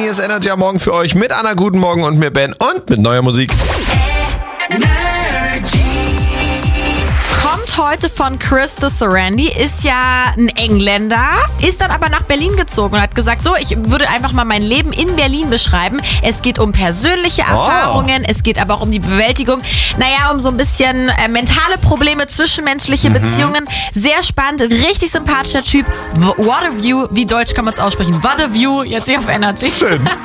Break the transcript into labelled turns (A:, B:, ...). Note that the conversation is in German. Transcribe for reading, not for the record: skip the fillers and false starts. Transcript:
A: Hier ist Energy am Morgen für euch mit Anna, guten Morgen und mir Ben und mit neuer Musik.
B: Kommt heute von Chris de Sarandi, ist ja ein Engländer, ist dann aber nach Berlin gezogen und hat gesagt, so, ich würde einfach mal mein Leben in Berlin beschreiben. Es geht um persönliche Erfahrungen, es geht aber auch um die Bewältigung, um so ein bisschen mentale Probleme, zwischenmenschliche Beziehungen. Sehr spannend, richtig sympathischer Typ. What a View, wie deutsch kann man es aussprechen? What a View, jetzt hier auf Energy.
A: Schön.